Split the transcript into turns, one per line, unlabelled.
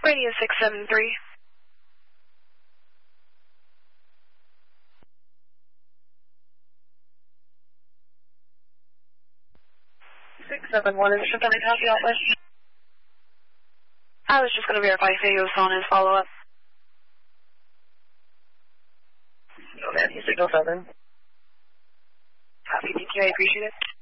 Radio 673.
671, is there something I can help you out with?
I was just going to verify if he was on his follow-up.
No, man, he's signal 7.
Copy, thank you, I appreciate it.